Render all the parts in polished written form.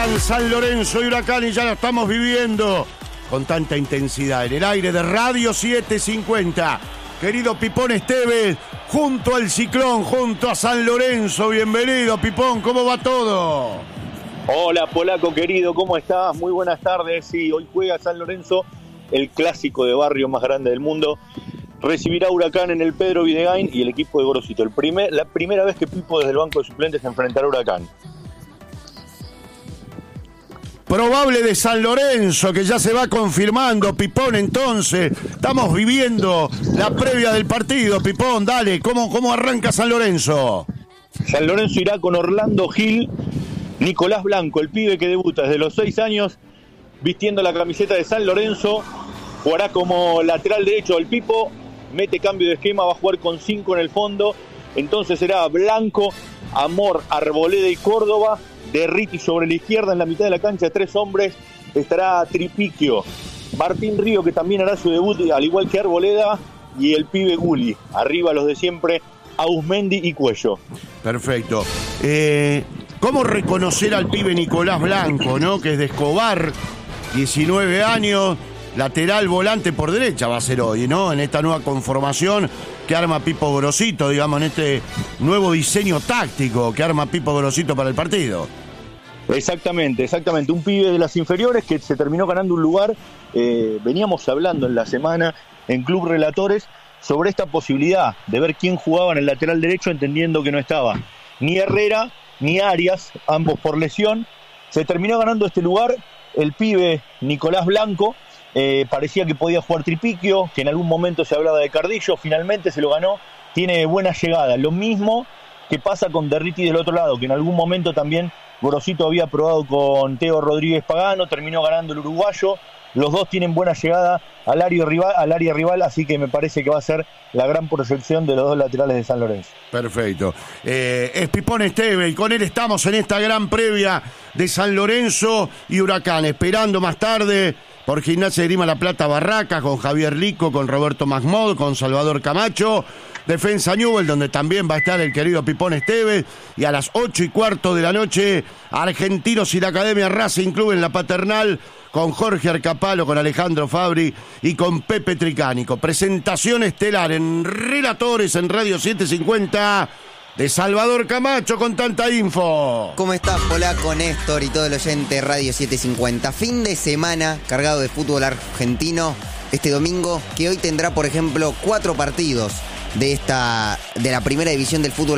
Llegan San Lorenzo y Huracán y ya lo estamos viviendo con tanta intensidad en el aire de Radio 750. Querido Pipón Esteves, junto al Ciclón, junto a San Lorenzo. Bienvenido, Pipón, ¿cómo va todo? Hola, Polaco querido, ¿cómo estás? Muy buenas tardes. Sí, hoy juega San Lorenzo, el clásico de barrio más grande del mundo. Recibirá Huracán en el Pedro Videgain y el equipo de Gorosito. La primera vez que Pipo desde el banco de suplentes se enfrentará a Huracán. Probable de San Lorenzo, que ya se va confirmando, Pipón, entonces. Estamos viviendo la previa del partido, Pipón, dale, ¿cómo arranca San Lorenzo? San Lorenzo irá con Orlando Gil, Nicolás Blanco, el pibe que debuta desde los 6 años, vistiendo la camiseta de San Lorenzo, jugará como lateral derecho del Pipo, mete cambio de esquema, va a jugar con 5 en el fondo, entonces será Blanco, Amor, Arboleda y Córdoba, Derriti sobre la izquierda, en la mitad de la cancha 3 hombres, estará Tripiquio, Martín Río, que también hará su debut, al igual que Arboleda, y el pibe Gulli, arriba los de siempre, Ausmendi y Cuello. Perfecto. ¿Cómo reconocer al pibe Nicolás Blanco, ¿no? Que es de Escobar, 19 años, lateral volante por derecha va a ser hoy, ¿no? En esta nueva conformación que arma Pipo Gorosito, digamos, en este nuevo diseño táctico que arma Pipo Gorosito para el partido. Exactamente. Un pibe de las inferiores que se terminó ganando un lugar. Veníamos hablando en la semana en Club Relatores sobre esta posibilidad de ver quién jugaba en el lateral derecho, entendiendo que no estaba ni Herrera ni Arias, ambos por lesión. Se terminó ganando este lugar el pibe Nicolás Blanco. Parecía que podía jugar Tripiquio, que en algún momento se hablaba de Cardillo, finalmente se lo ganó, tiene buena llegada. Lo mismo que pasa con Derriti del otro lado, que en algún momento también Gorosito había probado con Teo Rodríguez Pagano, terminó ganando el uruguayo. Los dos tienen buena llegada al área rival, así que me parece que va a ser la gran proyección de los dos laterales de San Lorenzo. Perfecto. Es Pipón Esteves y con él estamos en esta gran previa de San Lorenzo y Huracán, esperando más tarde por Gimnasia de Grima La Plata Barracas, con Javier Lico, con Roberto Masmod, con Salvador Camacho, Defensa Newell, donde también va a estar el querido Pipón Esteves, y a las 8:15 de la noche, Argentinos y la Academia Racing Club en la Paternal, con Jorge Arcapalo, con Alejandro Fabri y con Pepe Tricánico. Presentación estelar en Relatores en Radio 750 de Salvador Camacho con tanta info. ¿Cómo estás, Polaco, Néstor y todo el oyente Radio 750? Fin de semana cargado de fútbol argentino este domingo, que hoy tendrá, por ejemplo, 4 partidos de la primera división del fútbol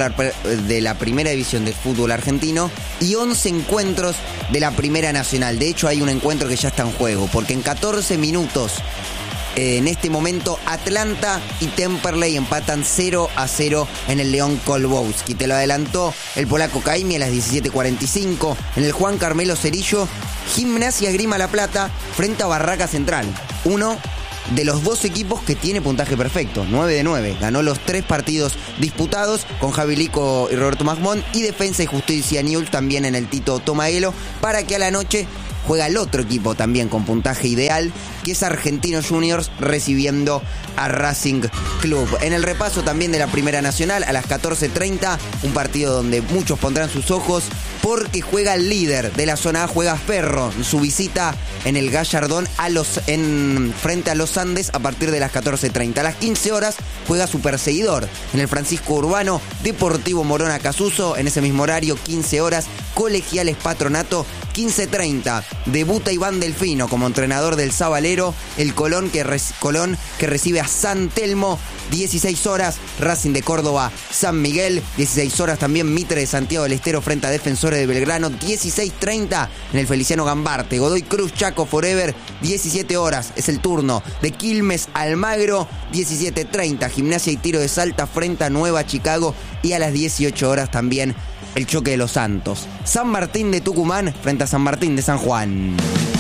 argentino y 11 encuentros de la Primera Nacional. De hecho, hay un encuentro que ya está en juego, porque en 14 minutos en este momento Atlanta y Temperley empatan 0-0 en el León Kolbowski. Te lo adelantó el polaco Caimi a las 17:45. En el Juan Carmelo Cerillo, Gimnasia Grima La Plata frente a Barraca Central. Uno de los 2 equipos que tiene puntaje perfecto, 9 de 9. Ganó los 3 partidos disputados con Javi Lico y Roberto Masmón, y Defensa y Justicia Newell's también en el Tito Tomaelo, para que a la noche juega el otro equipo también con puntaje ideal, que es Argentinos Juniors recibiendo a Racing Club. En el repaso también de la Primera Nacional, a las 14:30, un partido donde muchos pondrán sus ojos, porque juega el líder de la zona A, juega Ferro, su visita en el Gallardón frente a los Andes a partir de las 14:30. A las 15 horas juega su perseguidor en el Francisco Urbano, Deportivo Morón Acasuso. En ese mismo horario, 15 horas, Colegiales Patronato. 15:30, debuta Iván Delfino como entrenador del Sabalero, el Colón que recibe a San Telmo. 16 horas, Racing de Córdoba, San Miguel. 16 horas también, Mitre de Santiago del Estero frente a Defensores de Belgrano. 16:30 en el Feliciano Gambarte, Godoy Cruz Chaco Forever. 17 horas es el turno de Quilmes Almagro. 17:30, Gimnasia y Tiro de Salta frente a Nueva Chicago. Y a las 18 horas también el choque de los Santos, San Martín de Tucumán frente a San Martín de San Juan.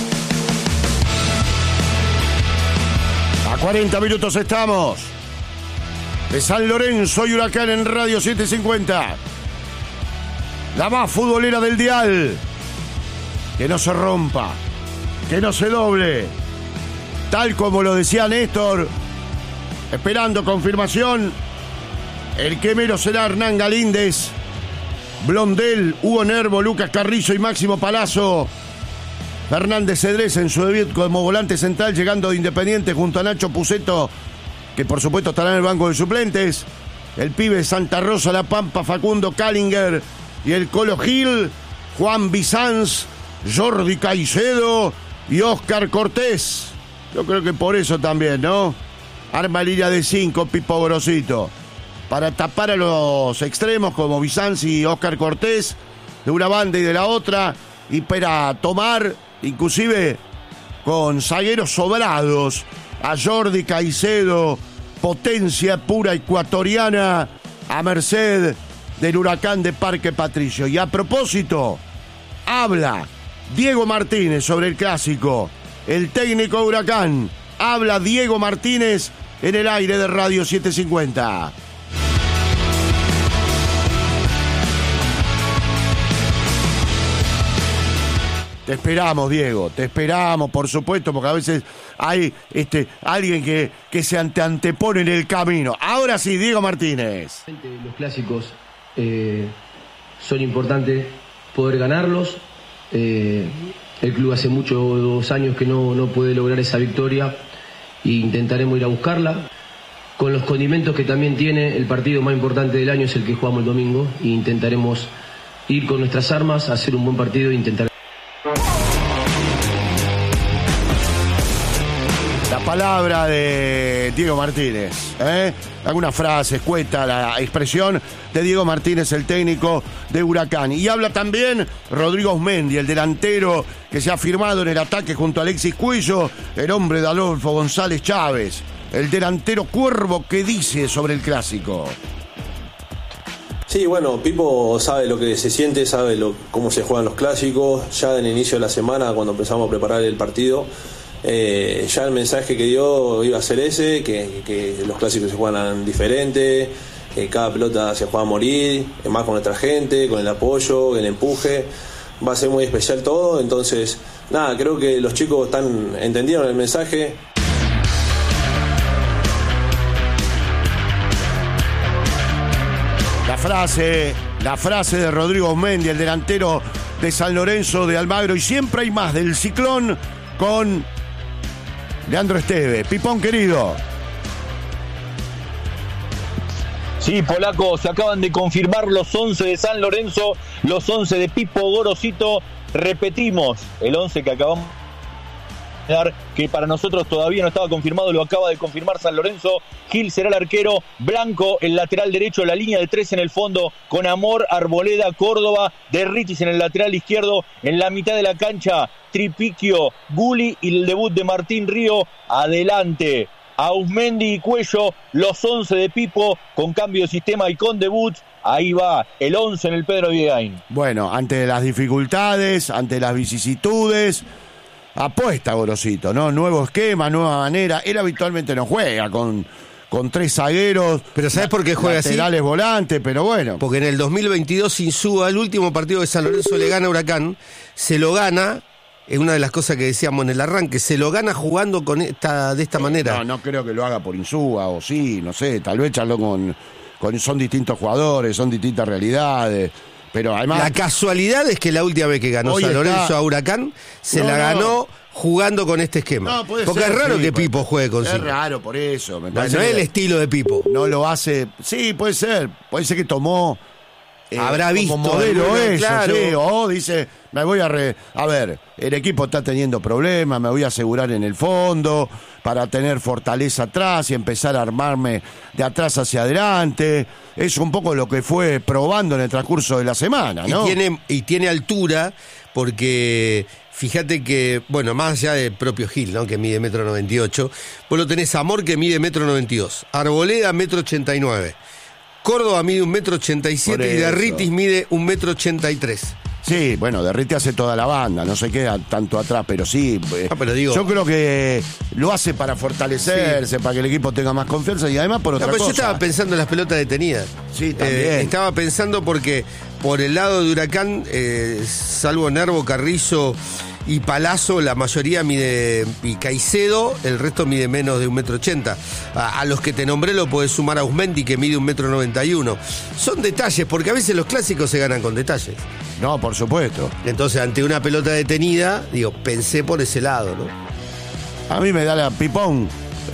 A 40 minutos estamos de San Lorenzo y Huracán en Radio 750. La más futbolera del dial. Que no se rompa, que no se doble. Tal como lo decía Néstor, esperando confirmación, el quemero será Hernán Galíndez. Blondel, Hugo Nervo, Lucas Carrizo y Máximo Palazzo. Fernández Cedrés en su debut como volante central, llegando de Independiente junto a Nacho Puceto, que por supuesto estará en el banco de suplentes. El pibe Santa Rosa, La Pampa, Facundo Callinger y el Colo Gil, Juan Bizanz, Jordi Caicedo y Oscar Cortés. Yo creo que por eso también, ¿no? Arma línea de 5, Pipo Gorosito, para tapar a los extremos como Bizanz y Oscar Cortés, de una banda y de la otra, y para tomar, inclusive con zagueros sobrados, a Jordi Caicedo, potencia pura ecuatoriana, a merced del Huracán de Parque Patricio. Y a propósito, habla Diego Martínez sobre el clásico. El técnico Huracán, habla Diego Martínez en el aire de Radio 750. Te esperamos, Diego, te esperamos, por supuesto, porque a veces hay alguien que se antepone en el camino. Ahora sí, Diego Martínez. Los clásicos son importantes poder ganarlos. El club hace muchos años que no puede lograr esa victoria e intentaremos ir a buscarla. Con los condimentos que también tiene, el partido más importante del año es el que jugamos el domingo e intentaremos ir con nuestras armas, hacer un buen partido e intentar... La palabra de Diego Martínez, alguna frase, escueta la expresión de Diego Martínez, el técnico de Huracán. Y habla también Rodrigo Osmendi, el delantero que se ha firmado en el ataque junto a Alexis Cuello, el hombre de Adolfo González Chávez, el delantero Cuervo, que dice sobre el clásico. Sí, bueno, Pipo sabe lo que se siente, sabe cómo se juegan los clásicos. Ya en el inicio de la semana, cuando empezamos a preparar el partido, ya el mensaje que dio iba a ser ese, que los clásicos se juegan diferente, que cada pelota se juega a morir, más con nuestra gente, con el apoyo, el empuje. Va a ser muy especial todo, entonces, nada, creo que los chicos entendieron el mensaje. La frase de Rodrigo Osmendi, el delantero de San Lorenzo de Almagro. Y siempre hay más del Ciclón con Leandro Esteve. Pipón querido. Sí, Polaco, se acaban de confirmar los 11 de San Lorenzo, los 11 de Pipo Gorosito. Repetimos, el 11 que acabamos de dar, que para nosotros todavía no estaba confirmado, lo acaba de confirmar San Lorenzo. Gil será el arquero, Blanco el lateral derecho, la línea de 3 en el fondo, con Amor, Arboleda, Córdoba, Derritis en el lateral izquierdo, en la mitad de la cancha, Tripiquio, Guli y el debut de Martín Río. Adelante, Ausmendi y Cuello, los 11 de Pipo, con cambio de sistema y con debut. Ahí va, el 11 en el Pedro Viegain. Bueno, ante las dificultades, ante las vicisitudes, apuesta Gorosito, ¿no? Nuevo esquema, nueva manera. Él habitualmente no juega con 3 zagueros. Pero ¿sabes por qué juega así? Laterales volantes, pero bueno. Porque en el 2022 Insúa, el último partido de San Lorenzo le gana a Huracán, se lo gana, es una de las cosas que decíamos en el arranque, se lo gana jugando de esta manera. No creo que lo haga por Insúa, o sí, no sé, tal vez charló con son distintos jugadores, son distintas realidades. Pero además, la casualidad es que la última vez que ganó San Lorenzo a Huracán se la ganó jugando con este esquema. No, porque ser, es raro que puede, Pipo juegue con 5. Es raro por eso. Me parece no es que el estilo de Pipo. No lo hace. Sí, puede ser. Puede ser que tomó. Habrá visto como modelo eso, claro. Sí, o dice, me voy a ver, el equipo está teniendo problemas, me voy a asegurar en el fondo para tener fortaleza atrás y empezar a armarme de atrás hacia adelante. Es un poco lo que fue probando en el transcurso de la semana, ¿no? Y tiene altura, porque fíjate que, bueno, más allá del propio Gil, ¿no?, que mide 1,98 m, vos lo tenés Amor, que mide 1,92 m, Arboleda 1,89 m, Córdoba mide 1,87 m y Derritis mide 1,83 m. Sí, bueno, Derritis hace toda la banda, no se queda tanto atrás, pero sí. Pero digo, yo creo que lo hace para fortalecerse, para que el equipo tenga más confianza y además por otra cosa. Yo estaba pensando en las pelotas detenidas. Sí, también. Estaba pensando porque por el lado de Huracán, salvo Nervo, Carrizo y Palazzo la mayoría mide, y Caicedo, el resto mide menos de 1,80 m. A los que te nombré lo podés sumar a Usmendi, que mide 1,91 m. Son detalles, porque a veces los clásicos se ganan con detalles. No, por supuesto. Entonces, ante una pelota detenida, pensé por ese lado, ¿no? A mí me da la Pipón,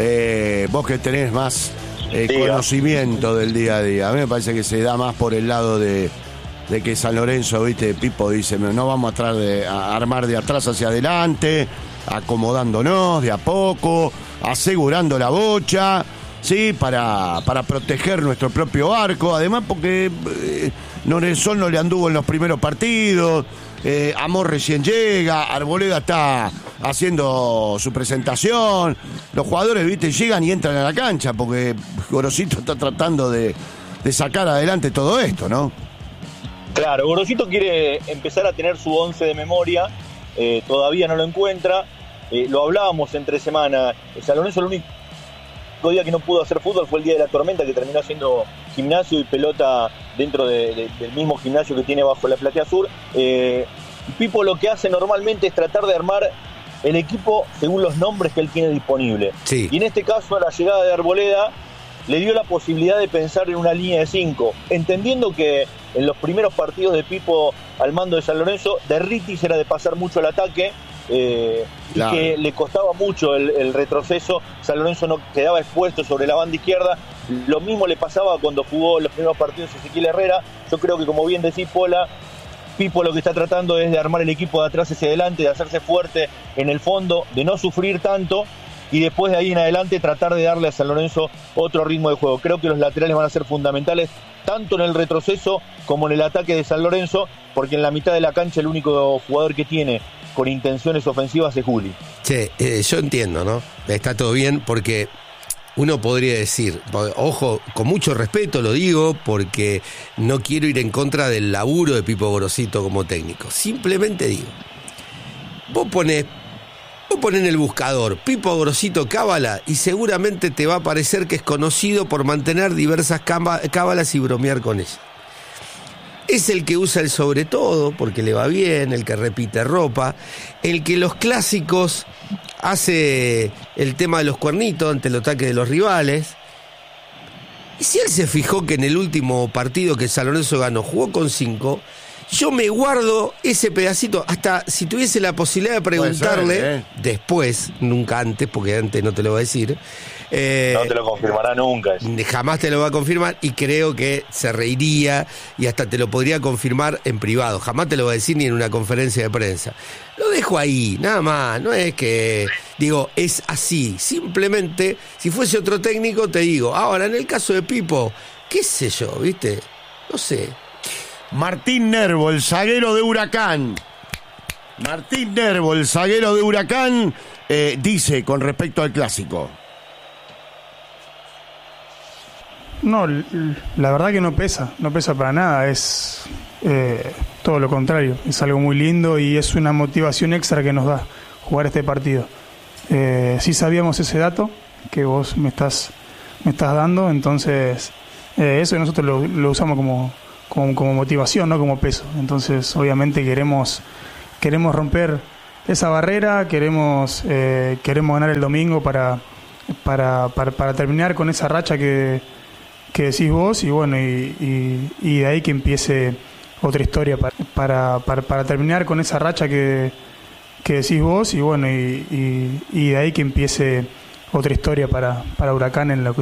vos que tenés más conocimiento del día a día. A mí me parece que se da más por el lado de que San Lorenzo, viste, Pipo dice, no vamos a armar de atrás hacia adelante, acomodándonos de a poco, asegurando la bocha, sí, para proteger nuestro propio arco, además porque Lorenzo no le anduvo en los primeros partidos, Amor recién llega, Arboleda está haciendo su presentación, los jugadores, viste, llegan y entran a la cancha porque Gorosito está tratando de sacar adelante todo esto, ¿no? Claro, Gorosito quiere empezar a tener su 11 de memoria, todavía no lo encuentra, lo hablábamos entre semana. San Lorenzo el único día que no pudo hacer fútbol fue el día de la tormenta, que terminó haciendo gimnasio y pelota dentro del mismo gimnasio que tiene bajo la platea sur. Pipo lo que hace normalmente es tratar de armar el equipo según los nombres que él tiene disponible. Sí. Y en este caso, a la llegada de Arboleda, le dio la posibilidad de pensar en una línea de 5, entendiendo que en los primeros partidos de Pipo al mando de San Lorenzo, Derritis era de pasar mucho el ataque, claro, y que le costaba mucho el retroceso. San Lorenzo no quedaba expuesto sobre la banda izquierda. Lo mismo le pasaba cuando jugó los primeros partidos Ezequiel Herrera. Yo creo que, como bien decís, Pola, Pipo lo que está tratando es de armar el equipo de atrás hacia adelante, de hacerse fuerte en el fondo, de no sufrir tanto, y después de ahí en adelante tratar de darle a San Lorenzo otro ritmo de juego. Creo que los laterales van a ser fundamentales tanto en el retroceso como en el ataque de San Lorenzo, porque en la mitad de la cancha el único jugador que tiene con intenciones ofensivas es Juli. Che, yo entiendo, ¿no? Está todo bien, porque uno podría decir, ojo, con mucho respeto lo digo, porque no quiero ir en contra del laburo de Pipo Gorosito como técnico. Simplemente digo, vos ponés en el buscador Pipo Gorosito Cábala y seguramente te va a parecer que es conocido por mantener diversas cábalas y bromear con ella. Es el que usa el sobre todo porque le va bien, el que repite ropa, el que los clásicos hace el tema de los cuernitos ante el ataque de los rivales. Y si él se fijó que en el último partido que San Lorenzo ganó jugó con 5, yo me guardo ese pedacito, hasta si tuviese la posibilidad de preguntarle después, nunca antes, porque antes no te lo va a decir. No te lo confirmará nunca. Jamás te lo va a confirmar, y creo que se reiría y hasta te lo podría confirmar en privado. Jamás te lo va a decir ni en una conferencia de prensa. Lo dejo ahí, nada más. No es que, digo, es así. Simplemente, si fuese otro técnico, te digo. Ahora, en el caso de Pipo, qué sé yo, ¿viste? No sé. Martín Nervo, el zaguero de Huracán. Martín Nervo, el zaguero de Huracán, dice con respecto al clásico. No, la verdad que no pesa para nada, es todo lo contrario, es algo muy lindo y es una motivación extra que nos da jugar este partido. Sí sabíamos ese dato que vos me estás dando, entonces eso nosotros lo usamos como motivación, no como peso. Entonces obviamente queremos romper esa barrera, queremos ganar el domingo para terminar con esa racha que decís vos, y bueno, y de ahí que empiece otra historia para terminar con esa racha que decís vos, y bueno, y de ahí que empiece otra historia para Huracán en lo que